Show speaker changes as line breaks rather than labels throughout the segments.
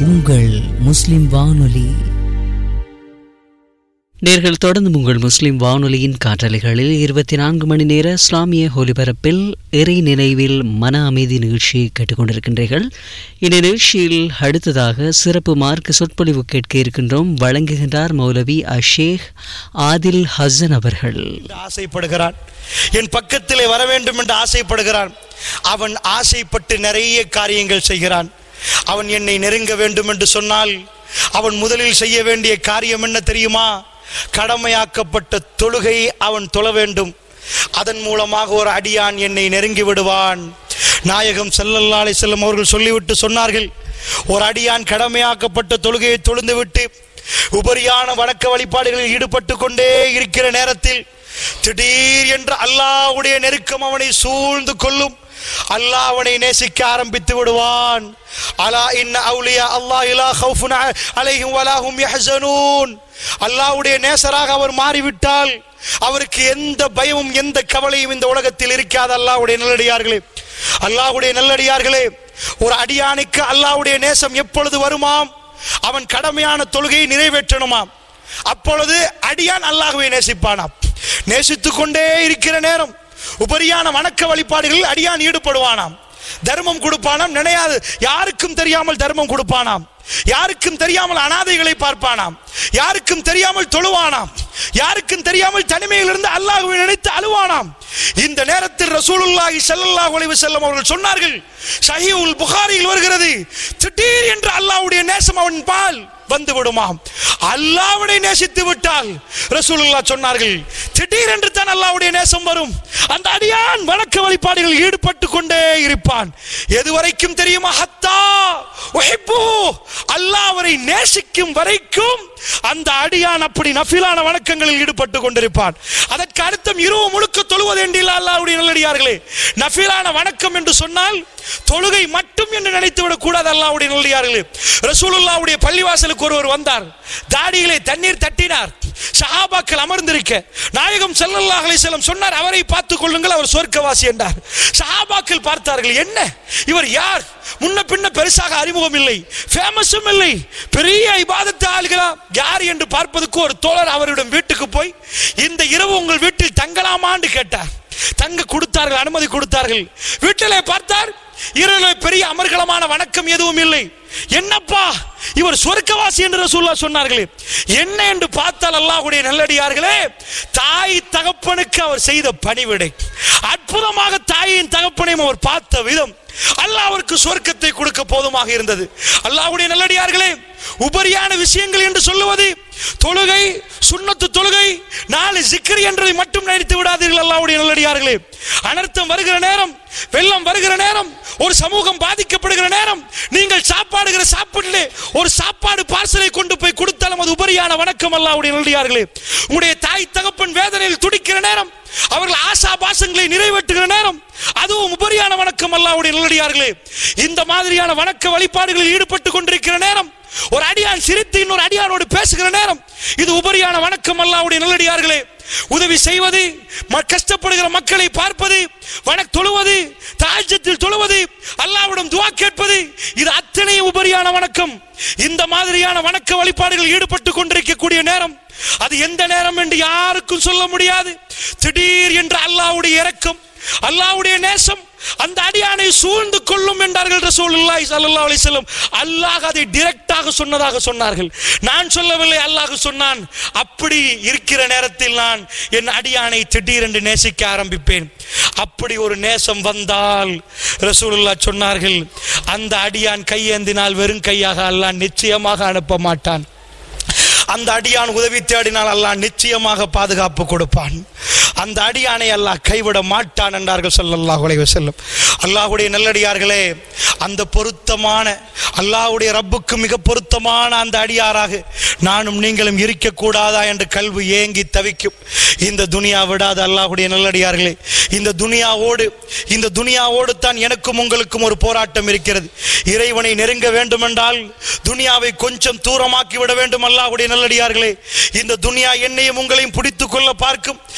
உங்கள் முஸ்லிம் வானொலி. நேர்கள் தொடர்ந்து உங்கள் முஸ்லிம் வானொலியின் காற்றலைகளில் 24 மணி நேர இஸ்லாமிய ஒலிபரப்பில் இறை நினைவில் மன அமைதி நிகழ்ச்சியை கேட்டுக்கொண்டிருக்கின்றீர்கள். இந்த நிகழ்ச்சியில் அடுத்ததாக சிறப்பு மார்க்க சொற்பொழிவு கேட்க இருக்கின்றோம். வழங்குகின்றார் மௌலவி அஷேக் ஆதில் ஹசன் அவர்கள்.
ஆசைப்படுகிறான், என் பக்கத்திலே வர வேண்டும் என்று ஆசைப்படுகிறான். அவன் ஆசைப்பட்டு நிறைய காரியங்கள் செய்கிறான். அவன் என்னை நெருங்க வேண்டும் என்று சொன்னால் அவன் முதலில் செய்ய வேண்டிய காரியம் என்ன தெரியுமா? கடமையாக்கப்பட்ட தொழுகை அவன் தொழ வேண்டும். அதன் மூலமாக ஒரு அடியான் என்னை நெருங்கி விடுவான். நாயகம் ஸல்லல்லாஹு அலைஹி வஸல்லம் அவர்கள் சொல்லிவிட்டு சொன்னார்கள், ஒரு அடியான் கடமையாக்கப்பட்ட தொழுகையை தொழுந்து விட்டு உபரியான வணக்க வழிபாடுகளில் ஈடுபட்டு கொண்டே இருக்கிற நேரத்தில் திடீர் என்று அல்லாஹ்வுடைய நெருக்கம் அவனை சூழ்ந்து கொள்ளும். அல்லாஹ் அவனை நேசிக்க ஆரம்பித்து விடுவான். அலா இன்ன அவுலியா அல்லாஹ் லா கௌஃபுன் அலைஹிம் வலா ஹும் யஹ்ஸனூன். அல்லாஹ்வுடைய நேசராக அவர் மாறிவிட்டால் அவருக்கு எந்த பயமும் எந்த கவலையும் இந்த உலகத்தில் இருக்காது. அல்லாஹ்வுடைய நல்லடியார்களே, அல்லாஹ்வுடைய நல்லடியார்களே, ஒரு அடியானுக்கு அல்லாஹ்வுடைய நேசம் எப்பொழுது வருமாம்? அவன் கடமையான தொழுகையை நிறைவேற்றணுமாம். அப்பொழுது அடியான் அல்லாஹ்வை நேசிப்பானாம். நேசித்துக் கொண்டே இருக்கிற நேரம் உபரியான வணக்க வழிபாடுகளில் அடியான் ஈடுபடுவானாம். தர்மம் கொடுப்பானாம், நினையாது யாருக்கும் தெரியாமல் தர்மம் கொடுப்பானாம். யாருக்கும் தெரியாமல் அனாதைகளை பார்ப்பானாம். யாருக்கும் தெரியாமல் தொழுவானாம். யாருக்கும் தெரியாமல் தனிமையிலிருந்து அல்லாஹ்வை நினைத்து அழுவானாம். இந்த நேரத்தில் ரசூலுல்லாஹி ஸல்லல்லாஹு அலைஹி வஸல்லம் அவர்கள் சொன்னார்கள், ஸஹீஹுல் புகாரியில் வருகிறது, திடீர் என்று அல்லாஹ்வுடைய நேசம் அவன் பால் வந்து விடுமாம். அல்லாஹ்வை நேசித்து விட்டால் ரசூலுல்லாஹ் சொன்னார்கள், திடீர் என்று தான் அல்லாஹ்வுடைய நேசம் வரும். அந்த அடியான் வணக்க வழிபாடுகளில் ஈடுபட்டு கொண்டே இருப்பான். எதுவரைக்கும் தெரியுமா? ஹத்தா உஹிப்பு, அல்லாஹ் அவரை நேசிக்கும் வரைக்கும் அந்த அடியான் அப்படி நஃபிலான வணக்கங்களில் ஈடுபட்டு கொண்டிருப்பான். அதற்கு அர்த்தம் இரவு முழுக்க தொழுவது என்றில்லை. அல்லாஹ்வுடைய நல்லடியார்களே, நஃபிலான வணக்கம் என்று சொன்னால் தொழுகை மட்டும் என்று நினைத்து விடக் கூடாது. அல்லாஹ்வுடைய நல்லடியார்களே, ரசூலுல்லாஹ்வுடைய பள்ளிவாசலுக்கு ஒருவர் வந்தார். தாடியிலே தண்ணீர் தட்டினார். சஹாபாக்கள் அமர்ந்திருக்க நாயகம் ஸல்லல்லாஹு அலைஹி வஸல்லம் சொன்னார், அவரை பார்த்துக் கொள்ளுங்கள், அவர் சொர்க்கவாசி என்றார். சஹாபாக்கள் பார்த்தார்கள், என்ன இவர் யார்? முன்ன பின்ன பெருசாக அறிமுகம் இல்லை, ஃபேமஸும் இல்லை, பெரிய இபாதத்து ஆளுகளா யார் என்று பார்ப்பதற்கு ஒரு தோழர் அவரிடம் வீட்டுக்கு போய், இந்த இரவு உங்கள் வீட்டில் தங்கலாமான்னு கேட்டார். தங்க கொடுத்தார்கள், அனுமதி கொடுத்தார்கள். வீட்டிலே பார்த்தார், இரவில் பெரிய அமர்கலமான வணக்கம் எதுவும் இல்லை. என்னப்பா இவர் சொர்க்கவாசி என்று ரசூலுல்லாஹ் சொன்னார்களே, என்ன என்று பார்த்தால் அல்லாஹ்வுடைய நல்லடியார்களே, தாய் தகப்பனுக்கு அவர் செய்த பணிவிடை, அற்புதமாக தாயின் தகப்பனையும் அவர் பார்த்த விதம், அல்லாஹ் அவருக்கு சொர்க்கத்தை கொடுக்க போதுமாக இருந்தது. அல்லாஹ்வுடைய நல்லடியார்களே, உபரியான விஷயங்கள் என்று சொல்லுவது தொழுகை, சுன்னத்து தொழுகை, 4 ஜிக்ர் என்றதை மட்டும் நினைத்து விடாதீர்கள். அல்லாஹ்வுடைய நல்லடியார்களே, அனர்த்தம் வருகிற நேரம், வெள்ளம் வருகிற நேரம், ஒரு சமூகம் பாதிக்கப்படுகிற நேரம், நீங்கள் சாப்பாடுகிற சாப்பாட்டிலே ஒரு சாப்பாடு பார்சலை கொண்டு போய் கொடுத்தாலும் அது உபரியான வணக்கம். அல்லாஹ்வுடைய நல்லடியார்களே, உங்களுடைய தாய் தகப்பன் வேதனையில் துடிக்கிற நேரம், அவர்கள் ஆசா பாசங்களை நிறைவேற்றுகிற நேரம், அதுவும் உபரியான வணக்கம். அல்லாஹ்வுடைய நல்லடியார்களே, இந்த மாதிரியான வணக்க வழிபாடுகளில் ஈடுபட்டு கொண்டிருக்கிற நேரம், ஒரு அடியான் சிரித்து இன்னொரு அடியானோடு பேசுகிற நேரம், இது உபரியான வணக்கம். அல்லாஹ்வுடைய நல்லடியார்களே, உதவி செய்வது, கஷ்டப்படுகிற மக்களை பார்ப்பது, தொழுவது, தஹஜ்ஜுதில் தொழுவது, அல்லாஹ்விடம் துஆ கேட்பது, இது அத்தனை உபரியான வணக்கம். இந்த மாதிரியான வணக்க வழிபாடுகளில் ஈடுபட்டு கொண்டிருக்கக்கூடிய நேரம், அது எந்த நேரம் என்று யாருக்கும் சொல்ல முடியாது. திடீர் என்று அல்லாஹ்வுடைய இரக்கம், அல்லாஹ்வுடைய நேசம் அந்த அடியானை சூழ்ந்து கொள்ளும் என்றார்கள் ரசூலுல்லாஹி ஸல்லல்லாஹு அலைஹி வஸல்லம். அல்லாஹ் அதை டைரக்டாக சொன்னதாக சொன்னார்கள், நான் சொல்லவில்லை, அல்லாஹ் சொன்னான். அப்படி இருக்கிற நேரத்தில் நான் என் அடியானை திடீரென்று நேசிக்க ஆரம்பிப்பேன். அப்படி ஒரு நேசம் வந்தால் ரசூலுல்லாஹ் சொன்னார்கள், அந்த அடியான் கையேந்தினால் வெறும் கையாக அல்லாஹ் நிச்சயமாக அனுப்ப மாட்டான். அந்த அடியான் உதவி தேடினால் அல்லாஹ் நிச்சயமாக பாதுகாப்பு கொடுப்பான். அந்த அடியானை அல்லாஹ் கைவிட மாட்டான் என்றார்கள் ஸல்லல்லாஹு அலைஹி வஸல்லம். அல்லாஹ்வுடைய நல்லடியார்களே, அந்த பொருத்தமான அல்லாஹ்வுடைய ரப்புக்கு மிக பொருத்தமான அந்த அடியாராக நானும் நீங்களும் இருக்கக்கூடாதா என்று கல்வி ஏங்கி தவிக்கும். இந்த துனியா விடாது. அல்லாஹ்வுடைய நல்லடியார்களே, இந்த துனியாவோடு தான் எனக்கும் உங்களுக்கும் ஒரு போராட்டம் இருக்கிறது. இறைவனை நெருங்க வேண்டுமென்றால் துனியாவை கொஞ்சம் தூரமாக்கி விட வேண்டும். அல்லாஹ்வுடைய நல்லடியார்களே, இந்த துனியா என்னையும் உங்களையும் பிடித்துக் கொள்ள பார்க்கும். இந்த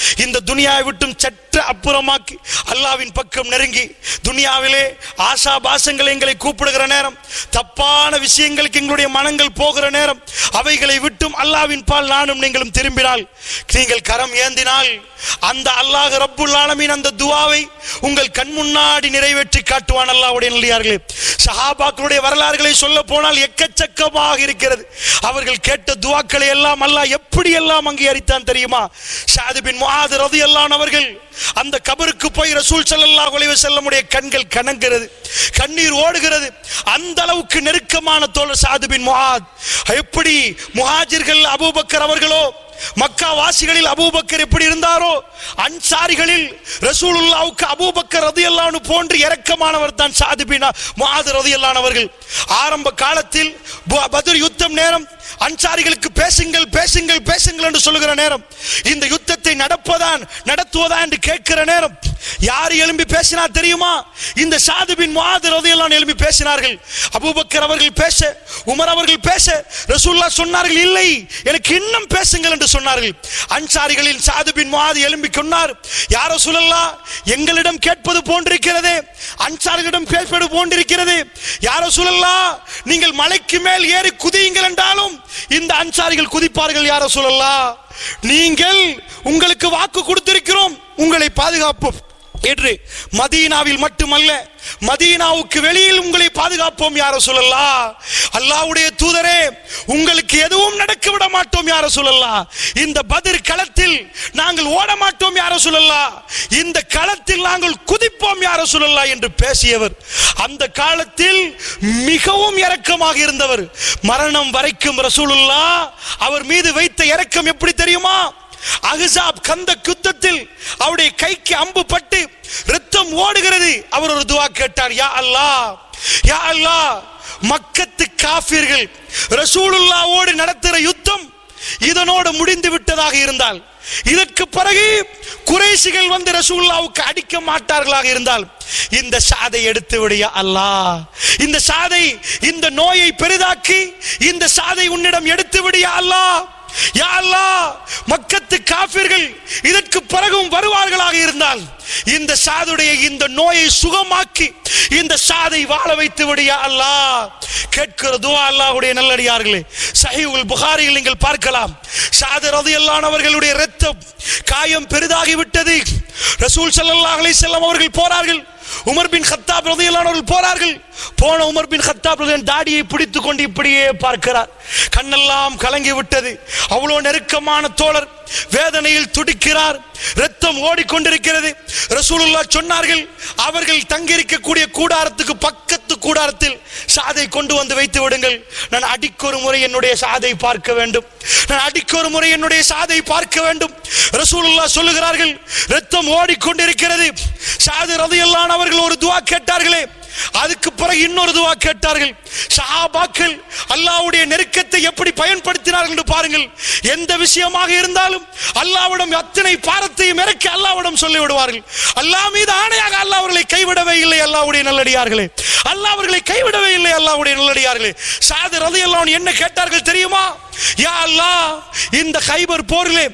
துனியாவை விட்டும் சற்று அப்புறமாக்கி அல்லாவின் பக்கம் நெருங்கி, துனியாவிலே ஆசாபாசங்கள் எங்களை கூப்பிடுகிற நேரம், தப்பான விஷயங்களுக்கு எங்களுடைய மனங்கள் போகிற நேரம், அவைகளை விட்டும் அல்லாவின் பால் நானும் நீங்களும் திரும்பினால், நீங்கள் கரம் ஏந்தினால், அந்த அல்லாஹ் ரப்புல் ஆலமீன் அந்த துஆவை உங்கள் கண் முன்னாடி நிறைவேற்றி காட்டுவான். அல்லாஹ்வுடைய நல்லடியார்களே, சஹாபாக்களுடைய வரலாறுகளை சொல்ல போனால் எக்கச்சக்கமாக இருக்கிறது. அவர்கள் கேட்ட துஆக்களை எல்லாம் அல்லாஹ் எப்படி எல்லாம் அங்கீகரித்தான் தெரியுமா? ஸஅத் பின் முஆத் ரலியல்லாஹு அன்ஹு அவர்கள் அந்த கபருக்கு போய் ரசூல் ஸல்லல்லாஹு அலைஹி வஸல்லமுடைய கண்கள் கனங்கிறது, கண்ணீர் ஓடுகிறது. அந்த அளவுக்கு நெருக்கமான தோழர் ஸஅத் பின் முஆத். எப்படி முஹாஜிர்கள் அபூபக்கர் அவர்களோ, மக்கா வாசிகளில் அபூபக்கர் எப்படி இருந்தாரோ, அன்சாரிகளில் ரசூலுல்லாஹ்வுக்கு அபூபக்கர் ரலியல்லாஹு அன்ஹு போன்று இரக்கமானவர் தான் ஸஅத் பின் முஆத் ரலியல்லாஹு அன்ஹு அவர்கள். ஆரம்ப காலத்தில் பத்ர் யுத்தம் நேரம் அன்சாரிகளுக்கு பேசுங்கள் பேசுங்கள் பேசுங்கள் என்று சொல்லுகிற நேரம், இந்த யுத்தத்தை நடத்துவதா என்று கேட்கிற நேரம், யார் எழும்பி பேசினார் தெரியுமா? இந்த ஸஅத் பின் முஆத் ரலியல்லாஹு அன்ஹு எழும்பி பேசினார்கள். அபூபக்கர் அவர்கள் பேச, உமர் அவர்கள் பேச, ரசூலுல்லாஹ் சொன்னார்கள், இல்லை எனக்கு இன்னும் பேசுங்கள் என்று சொன்னார்கள். அன்சாரிகளின் ஸஅத் பின் முஆத் எழும்பி சொன்னார், யா ரசூலல்லாஹ், எங்களிடம் கேட்பது போன்றிருக்கிறது, அன்சாரிகளிடம் கேட்பது போன்றிருக்கிறது. யா ரசூலல்லாஹ், நீங்கள் மலைக்கு மேல் ஏறி குதியுங்கள் என்றாலும் இந்த அன்சாரிகள் குதிப்பார்கள். யா ரசூலல்லாஹ், நீங்கள் உங்களுக்கு வாக்கு கொடுத்திருக்கிறோம் உங்களை பாதுகாப்போம் என்று. மதீனாவில் மட்டுமல்ல, மதீனாவுக்கு வெளியில் உங்களை பாதுகாப்போம் யா ரசூலல்லாஹ். அல்லாஹ்வுடைய தூதரே, உங்களுக்கு எதுவும் நடக்க விட மாட்டோம் யா ரசூலல்லாஹ். இந்த பத்ர் களத்தில் நாங்கள் ஓட மாட்டோம் யா ரசூலல்லாஹ். இந்த களத்தில் நாங்கள் குதிப்போம் யா ரசூலல்லாஹ் என்று பேசியவர், அந்த காலத்தில் மிகவும் இரக்கமாக இருந்தவர். மரணம் வரைக்கும் ரசூலுல்லாஹ் அவர் மீது வைத்த இரக்கம் எப்படி தெரியுமா? அஹ்ஸாப் கந்தக் யுத்தத்தில் அவருடைய கைக்கு அம்பு பட்டு இரத்தம் ஓடுகிறது. அவர் ஒரு துஆ கேட்டார், யா அல்லாஹ், யா அல்லாஹ், மக்கத்து காஃபிர்கள் ரசூலுல்லாஹ்வோடு நடத்துகிற யுத்தம் இதனோடு முடிந்து விட்டதாக இருந்தால், இதற்கு பிறகு குறைஷிகள் வந்து ரசூலுல்லாஹ்வுக்கு அடிக்க மாட்டார்களாக இருந்தால், இந்த ஸஅதை எடுத்து விடு யா அல்லாஹ். இந்த ஸஅதை, இந்த நோயை பெரிதாக்கி இந்த ஸஅதை உன்னிடம் எடுத்து விடு யா அல்லாஹ். யா அல்லாஹ், மக்கத்து காஃபிர்கள் இதற்கு பிறகும் வருவார்களாக இருந்தால், இந்த ஸஅதுடைய இந்த நோயை சுகமாக்கி இந்த ஸஅதை வாழ வைத்து விடு யா அல்லாஹ். கேட்கிற துஆ அல்லாஹ்வுடைய நல்லடியார்களே, ஸஹீஹுல் புகாரியில் நீங்கள் பார்க்கலாம். ஸஅத் ரலியல்லாஹு அன்ஹு அவர்களுடைய இரத்தம் காயம் பெரிதாகி விட்டது. ரசூல் ஸல்லல்லாஹு அலைஹி வஸல்லம் அவர்கள் போறார்கள். உமர் பின் கத்தாப் ரலியல்லாஹு அன்ஹு அவர்கள் போறார்கள். போன உமர் பின் கத்தாப் தாடியை பிடித்துக் கொண்டு இப்படியே பார்க்கிறார். கண்ணெல்லாம் கலங்கி விட்டது. அவ்வளவு நெருக்கமான தோழர் வேதனையில் துடிக்கிறார். இரத்தம் ஓடிக்கொண்டிருக்கிறது. ரசூலுல்லாஹ் சொன்னார்கள், அவர்கள் தங்கியிருக்கக்கூடிய கூடாரத்துக்கு பக்கத்து கூடாரத்தில் ஸஅதை கொண்டு வந்து வைத்து விடுங்கள். நான் அடிக்கொரு முறை என்னுடைய ஸஅதை பார்க்க வேண்டும். நான் அடிக்கொரு முறை என்னுடைய ஸஅதை பார்க்க வேண்டும். ரசூலுல்லாஹ் சொல்லுகிறார்கள், இரத்தம் ஓடிக்கொண்டிருக்கிறது. ஸஅத் ரலியல்லாஹு அன்ஹு அவர்கள் ஒரு துஆ கேட்டார்களே, அதுக்கு பிறகு இன்னொரு துஆ கேட்டார்கள். சஹாபாக்கள் அல்லாஹ்வுடைய நெருக்கத்தை எப்படி பயன்படுத்தினார்கள் என்று பாருங்கள். எந்த விஷயமாக இருந்தாலும் அல்லாஹ்விடம் அத்தனை பாரத்தையும் இறக்கி அல்லாஹ்விடம் சொல்லி விடுவார்கள். அல்லாஹ் மீது ஆணையாக அல்லாஹ் அவர்களை கைவிடவே இல்லை. அல்லாஹ்வுடைய நல்லடியார்களே, அல்லாஹ் அவர்களை கைவிடவே இல்லை. அல்லாஹ்வுடைய நல்லடியார்களே, ஸஅத் ரலியல்லாஹு அன்ஹு என்ன கேட்டார்கள் தெரியுமா? யா அல்லாஹ், இந்த கைபர் போரிலே,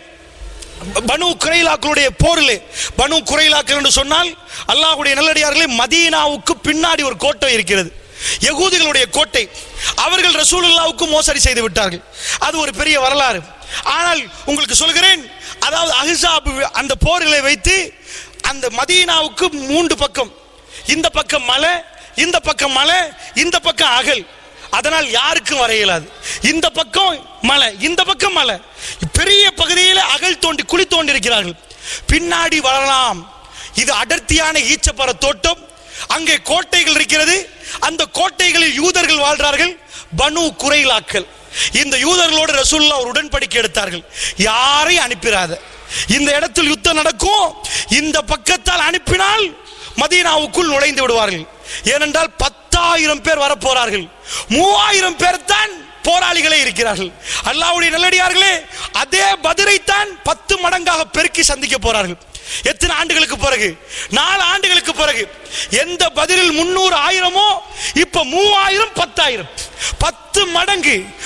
பனு குறைலாக்களுடைய போரிலே, பனு குறைலாக்கள் என்று சொன்னால் அல்லாஹ்வுடைய நல்லடியார்களே, மதீனாவுக்கு பின்னாடி ஒரு கோட்டை இருக்கிறது, யகூதிகளுடைய கோட்டை. அவர்கள் ரசூலுல்லாஹ்வுக்கு மோசடி செய்து விட்டார்கள். அது ஒரு பெரிய வரலாறு. ஆனால் உங்களுக்கு சொல்கிறேன், அதாவது அஹ்ஸாப் அந்த போரிலே வைத்து அந்த மதீனாவுக்கு 3 பக்கம், இந்த பக்கம் மலை, இந்த பக்கம் மலை, இந்த பக்கம் அகல். அதனால் யாருக்கும் வர இயலாது. இந்த பக்கம் மலை, இந்த பக்கம் மலை, பெரிய பகுதியில் அகல் தோண்டி குழி தோண்டி இருக்கிறார்கள். பின்னாடி வரலாம். இது அடர்த்தியான ஈச்சப்பர தோட்டம். அங்கே கோட்டைகள் இருக்கிறது. அந்த கோட்டைகளில் யூதர்கள் வாழ்றார்கள், பனு குறைலாக்கள். இந்த யூதர்களோடு ரசூலுல்லாஹ் ஒரு உடன்படிக்கை எடுத்தார்கள், யாரை அனுப்பிராத, இந்த இடத்தில் யுத்தம் நடக்கும், இந்த பக்கத்தால் அனுப்பினால் மதீனாவுக்குள் நுழைந்து விடுவார்கள். ஏனென்றால் 10,000 பேர் வரப்போறார்கள், 3,000 பேர் தான் போராளிகளே இருக்கிறார்கள். அல்லாஹ்வுடைய நல்லடியார்களே, அதே பத்ரை தான் 10 மடங்காக பெருக்கி சந்திக்க போறார்கள். எத்தனை ஆண்டுகளுக்கு பிறகு? 4 ஆண்டுகளுக்கு பிறகு. எந்த பதிலில் 300 1000மோ இப்ப 3000 10,000, 10 மடங்கு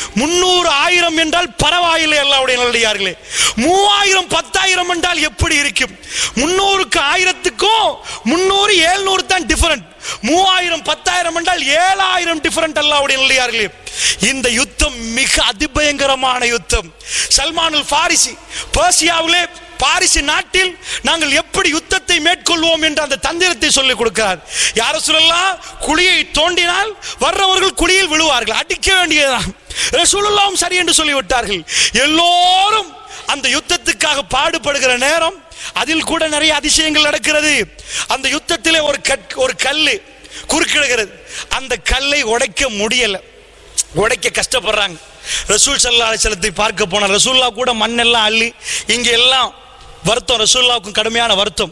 300 1000 என்றால் பரவாயில்லை அல்லாஹ்வுடைய நல்லடியார்களே. 3000 10,000 என்றால் எப்படி இருக்கும்? 300க்கு 1000க்கும் 300 700 தான் டிஃபரண்ட். 3000 10,000 என்றால் 7000 டிஃபரண்ட் அல்லாஹ்வுடைய நல்லடியார்களே. இந்த யுத்தம் மிக அதிபயங்கரமான யுத்தம். சல்மானுல் ஃபாரிசி பெர்சியாவிலே பாரிசு நாட்டில் நாங்கள் எப்படி யுத்தத்தை மேற்கொள்வோம் என்ற அந்த தந்திரத்தை சொல்லிக் கொடுக்கிறார். யா ரசூலல்லாஹ், குழியை தோண்டினால் வர்றவர்கள் குழியில் விழுவார்கள், அடிக்க வேண்டியதுதான். ரசூலுல்லாஹ்வும் சரி என்று சொல்லிவிட்டார்கள். எல்லோரும் அந்த யுத்தத்துக்காக பாடுபடுகிற நேரம் அதில் கூட நிறைய அதிசயங்கள் நடக்கிறது. அந்த யுத்தத்திலே ஒரு கல்லு குறுக்கிடுகிறது. அந்த கல்லை உடைக்க முடியல, உடைக்க கஷ்டப்படுறாங்க. ரசூல் ஸல்லல்லாஹு அலைஹி வஸல்லத்தை பார்க்க போன ரசூலுல்லாஹ் கூட மண்ணெல்லாம் அள்ளி இங்கே எல்லாம் வருத்தம், ரசூலுல்லாஹ்வுக்கும் கடுமையான வருத்தம்.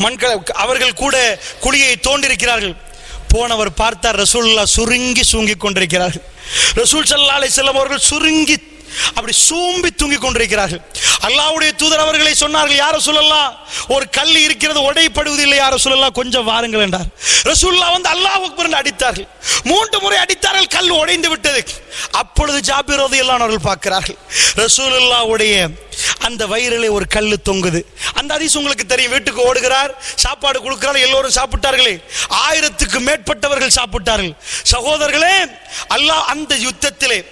அவர்கள் கூட குழியை தோண்டிருக்கிறார்கள். போனவர் பார்த்தார், ரசூலுல்லாஹ் சுருங்கி சூங்கிக் கொண்டிருக்கிறார்கள். ரசூல் ஸல்லல்லாஹு அலைஹி வஸல்லம் அவர்கள் சுருங்கி அப்படி சூம்பி தூங்கிக் கொண்டிருக்கிறார்கள். அல்லாஹ்வுடைய தூதர் அவர்களை சொன்னார்கள், யா ரசூலல்லாஹ், ஒரு கல் இருக்கிறது, உடைப்படுவதில்லை, யா ரசூலல்லாஹ், கொஞ்சம் வாருங்கள் என்றார். ரசூலுல்லாஹ் வந்து அல்லாஹ் அக்பர் என்று அடித்தார்கள். 3 முறை அடித்தார்கள், கல் உடைந்து விட்டது. அப்பொழுது ஜாபிர் ரலியல்லாஹு அன்ஹு அவர்கள் பார்க்கிறார்கள், ரசூலுல்லாஹ்வுடைய அந்த வயிறிலே ஒரு கல்லு தொங்குது. அந்த ஹதீஸ் உங்களுக்கு தெரியும். வீட்டுக்கு ஓடுகிறார், சாப்பாடு கொடுக்கிறார், எல்லோரும் சாப்பிட்டார்களே, 1000க்கு மேற்பட்டவர்கள் சாப்பிட்டார்கள். சகோதரர்களே, அல்லாஹ் அந்த யுத்தத்திலே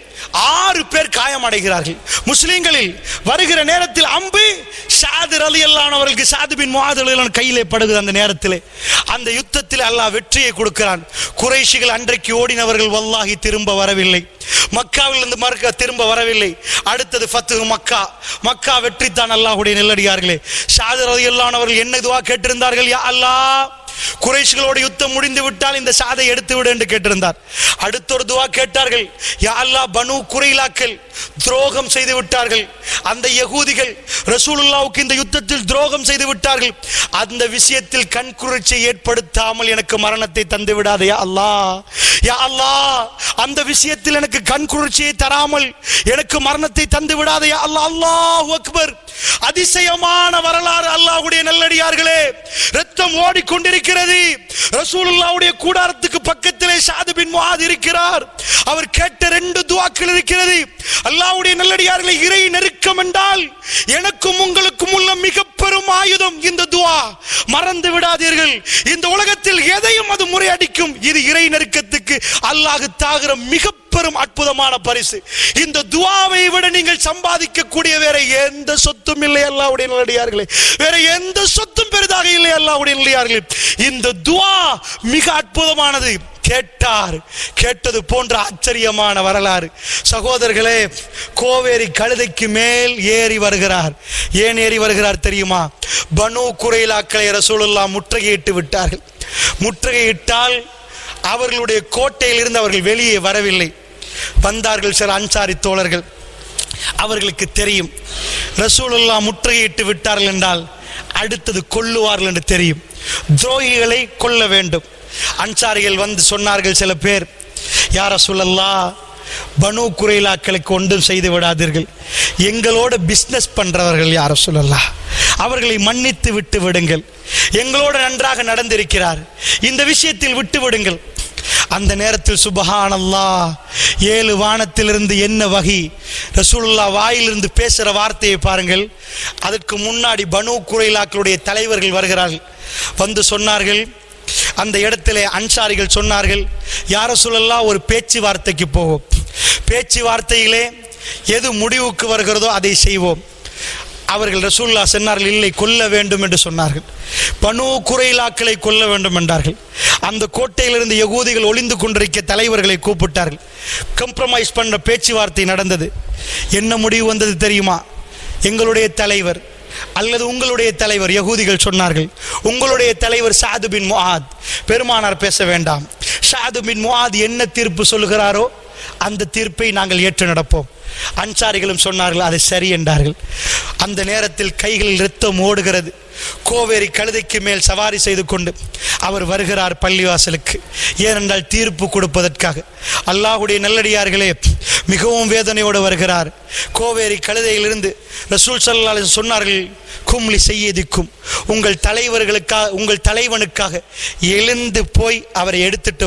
6 பேர் காயமடைகிறார்கள். முஸ்லிம்களில் வருகிற நேரத்தில் அம்பு சாது ரலியல்லாஹு அன்ஹு அவர்களுக்கு, சாது பின் முஆத் ரலியல்லாஹு அன்ஹு கையிலே படுகிறது. அந்த நேரத்திலே அந்த யுத்தத்தில் அல்லாஹ் வெற்றியை கொடுக்கிறான். குறைஷிகள் அன்றைக்கு ஓடினவர்கள் வல்லாஹி திரும்ப வரவில்லை. மக்காவிலிருந்து மறுக்க திரும்ப வரவில்லை. அடுத்தது ஃபத்ஹு மக்கா, மக்கா வெற்றி தான் அல்லாஹ்வுடைய நல்லடியார்களே. சாது ரலியல்லாஹு அன்ஹு அவர்கள் என்ன துஆ கேட்டிருந்தார்கள்? யா அல்லாஹ், குறைஷிகளோட யுத்தம் முடிந்து விட்டால் இந்த சாதை எடுத்து விடு என்று கேட்டிருந்தார். அடுத்த ஒரு துஆ கேட்டார்கள், யா அல்லாஹ், பனு குறைலாக்கள் துரோகம் செய்து விட்டார்கள், அந்த யகூதிகள் ரசூலுல்லாஹ்வுக்கு இந்த யுத்தத்தில் துரோகம் செய்து விட்டார்கள், அந்த விஷயத்தில் கண்குளிர்ச்சியை ஏற்படுத்தாமல் எனக்கு மரணத்தை தந்து விடாதே யா அல்லாஹ். யா அல்லாஹ், அந்த விஷயத்தில் எனக்கு கண்குளிர்ச்சியை தராமல் எனக்கு மரணத்தை தந்து விடாதே யா அல்லாஹ். அல்லாஹு அக்பர். அதிசயமான வரலாறு அல்லாஹ்வுடைய நல்லடியார்களே. ரத்தம் ஓடிக்கொண்டிருக்கிறது. ரசூலுல்லாஹ்வுடைய கூடாரத்துக்கு பக்கத்திலே சாது பின் முஆத் இருக்கிறார். அவர் கேட்ட 2 துஆக்கள் இருக்கிறது. அல்லாஹ்வுடைய நல்லடியார்களே, இறை நெருக்கம் என்றால் எனக்கும் உங்களுக்கும் உள்ள மிக பெரும் ஆயுதம் இந்த துஆ. மறந்து விடாதீர்கள், இந்த உலகத்தில் எதையும் அது முறையடிக்கும். இது இறை நெருக்கத்துக்கு அல்லாஹ் தாகிற மிக பெரும் அற்புதமான பரிசு. இந்த துஆவை விட நீங்கள் சம்பாதிக்க கூடிய வேற எந்த சொத்தும் இல்லை அல்லாஹ்வுடைய நல்லடியார்களே. வேற எந்த சொத்தும் பெரிதாக இல்லை அல்லாஹ்வுடைய நல்லடியார்களே. இந்த துஆ மிக அற்புதமானது. கேட்டார், கேட்டது போன்ற ஆச்சரியமான வரலாறு. சகோதரர்களே, கோவேரி கழுதைக்கு மேல் ஏறி வருகிறார். ஏன் ஏறி வருகிறார் தெரியுமா? பனு குறைலாக்களை ரசூலுல்லாஹ் முற்றுகையிட்டு விட்டார்கள். முற்றுகையிட்டால் அவர்களுடைய கோட்டையில் இருந்து அவர்கள் வெளியே வரவில்லை. வந்தார்கள் சில அன்சாரி தோழர்கள். அவர்களுக்கு தெரியும், ரசூலுல்லாஹ் முற்றுகையிட்டு விட்டார்கள் என்றால் அடுத்தது கொல்லுவார்கள் என்று தெரியும். துரோகிகளை கொல்ல வேண்டும். அன்சாரிகள் வந்து சொன்னார்கள் சில பேர், யா ரசூலல்லாஹ், பனு குறைலாக்களுக்கு ஒன்றும் செய்து விடாதீர்கள், எங்களோட பிஸ்னஸ் பண்றவர்கள் யா ரசூலல்லாஹ், அவர்களை மன்னித்து விட்டு விடுங்கள், எங்களோட நன்றாக நடந்திருக்கிறார், இந்த விஷயத்தில் விட்டு விடுங்கள். அந்த நேரத்தில் சுப்ஹானல்லாஹ், 7 வானத்திலிருந்து என்ன வகி, ரசூலுல்லாஹ் வாயிலிருந்து பேசுகிற வார்த்தையை பாருங்கள். அதற்கு முன்னாடி பனு குறைலாக்களுடைய தலைவர்கள் வருகிறார்கள். வந்து சொன்னார்கள், அந்த இடத்திலே அன்சாரிகள் சொன்னார்கள், யா ரசூலல்லாஹ், ஒரு பேச்சுவார்த்தைக்கு போவோம், பேச்சுவார்த்தையிலே எது முடிவுக்கு வருகிறதோ அதை செய்வோம். அவர்கள் ரசூலுல்லாஹ் சொன்னார்கள், இல்லை, கொல்ல வேண்டும் என்று சொன்னார்கள். பனு குறைலாக்களை கொல்ல வேண்டும் என்றார்கள். அந்த கோட்டையிலிருந்து யகூதிகள் ஒளிந்து கொண்டிருக்க தலைவர்களை கூப்பிட்டார்கள். கம்ப்ரமைஸ் பண்ண பேச்சுவார்த்தை நடந்தது. என்ன முடிவு வந்தது தெரியுமா? எங்களுடைய தலைவர் அல்லது உங்களுடைய தலைவர், யகூதிகள் சொன்னார்கள், உங்களுடைய தலைவர் சாது பின் முஆத், பெருமானார் பேச வேண்டாம், சாது பின் முஆத் என்ன தீர்ப்பு சொல்லுகிறாரோ அந்த தீர்ப்பை நாங்கள் ஏற்று நடப்போம். அன்சாரிகளும் சொன்னார்கள், அது சரி என்றார்கள். அந்த நேரத்தில் கைகளில் இரத்தம் ஓடுகிறது. கோவேரி கழுதைக்கு மேல் சவாரி செய்து கொண்டு அவர் வருகிறார் பள்ளிவாசலுக்கு. ஏனென்றால் தீர்ப்பு கொடுப்பதற்காக. அல்லாஹ்வுடைய நல்லடியார்களே, மிகவும் வேதனையோடு வருகிறார். கோவேரி கழுதையிலிருந்து ரசூல் ஸல்லல்லாஹு அலைஹி வஸல்லம் சொன்னார்கள், கும்லி செய்யதிக்கும், உங்கள் தலைவர்களுக்காக, உங்கள் தலைவனுக்காக எழுந்து போய் அவரை எடுத்துட்டு வாங்க.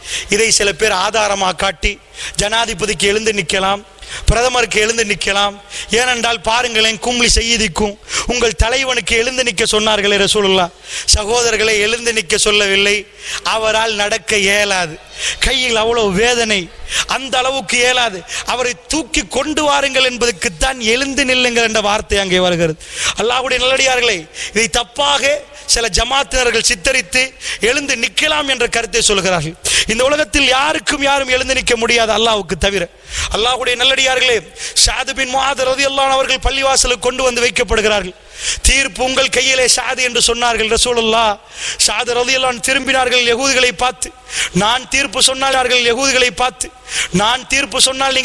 இதை சில பேர் ஆதாரமாக காட்டி ஜனாதிபதிக்கு எழுந்து நிற்கலாம், பிரதமருக்கு எழுந்து நிற்கலாம். ஏனென்றால் பாருங்களேன், கும்ளி செய்திக்கும் உங்கள் தலைவனுக்கு எழுந்து நிற்க சொன்னார்களே ரசூலுல்லாஹ். சகோதரர்களை, எழுந்து நிற்க சொல்லவில்லை, அவரால் நடக்க இயலாது, கையில் அவ்வளவு வேதனை, அந்த அளவுக்கு இயலாது, அவரை தூக்கி கொண்டு வாருங்கள் என்பதற்குத்தான் எழுந்து நில்லுங்கள் என்ற வார்த்தை அங்கே வருகிறது. அல்லாஹ்வுடைய நல்லடியார்களே, இதை தப்பாக சில ஜமாத்தினர்கள் சித்தரித்து எழுந்து நிற்கலாம் என்ற கருத்தை சொல்கிறார்கள். இந்த உலகத்தில் யாருக்கும் யாரும் எழுந்து நிற்க முடியாது அல்லாஹ்வுக்கு தவிர. அல்லாஹ்வுடைய நல்லடியார்களே, ஸஅத் பின் முஆத் ரலியல்லாஹு அன்ஹு அவர்கள் பள்ளிவாசலுக்கு கொண்டு வந்து வைக்கப்படுகிறார்கள். தீர்ப்பு உங்கள் கையிலே ஸஅத் என்று சொன்னார்கள் ரசூலுல்லாஹ். ஸஅத் ரலியல்லாஹு அன்ஹு திரும்பினார்கள் யகூதிகளை பார்த்து. நான் தீர்ப்பு சொன்னார்கள் யகூதிகளை பார்த்து, நான் தீர்ப்பு சொன்னால்